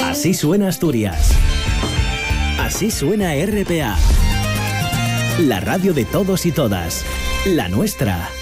Así suena Asturias. Así suena RPA. La radio de todos y todas. La nuestra.